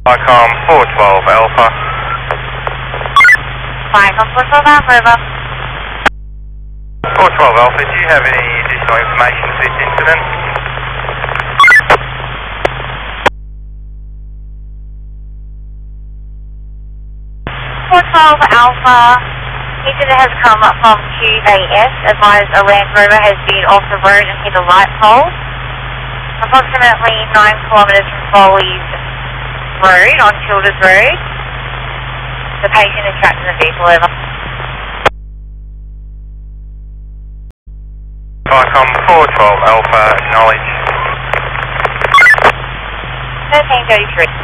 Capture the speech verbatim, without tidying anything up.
Vicom four twelve Alpha. Vicom four twelve Alpha, over. four twelve Alpha, do you have any additional information for this incident? four twelve Alpha, incident has come up from Q A S, advised a Land Rover has been off the road and hit a light pole. Approximately nine kilometres from Foley's Road on Childers Road. The patient is trapped in the vehicle, over. Vicom four twelve Alpha, acknowledge. thirteen thirty-three.